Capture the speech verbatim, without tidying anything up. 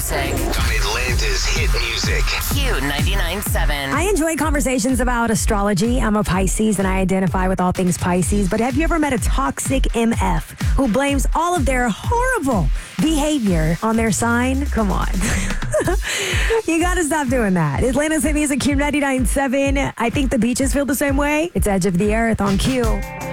music. Atlanta's hit music. Q ninety-nine point seven. I enjoy conversations about astrology. I'm a Pisces and I identify with all things Pisces. But have you ever met a toxic M F who blames all of their horrible behavior on their sign? Come on. You got to stop doing that. Atlanta's hit music, Q ninety-nine point seven. I think the beaches feel the same way. It's Edge of the Earth on Q.